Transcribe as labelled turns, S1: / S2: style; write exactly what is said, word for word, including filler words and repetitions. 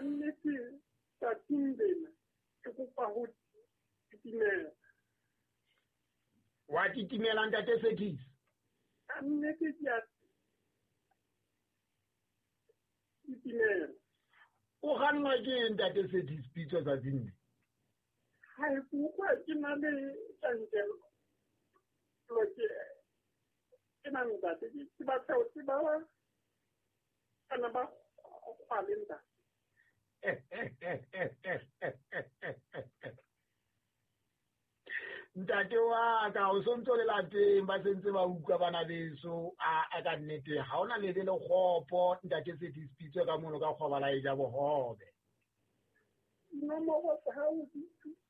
S1: nnete tsatsing lena ke kopa ho titimela.
S2: Wa titimela ntate Sethis?
S1: Ka nnete ke a titimela.
S2: O ganwa ke ntate Sethis pitso tsatsing le?
S1: Hai kuwa ke na le tjantjelo. Lo ke ke na ntate ke ba tsa o tseba ana ba khwalinda.
S2: Ntate wa ka o sontso le lapeng ba sentse ba utlwa bana beso a a ka nnete ha ona le le khopo ntate Sethis pitso ka mono ka khobala e ja bohobe.
S1: No mo go sa ho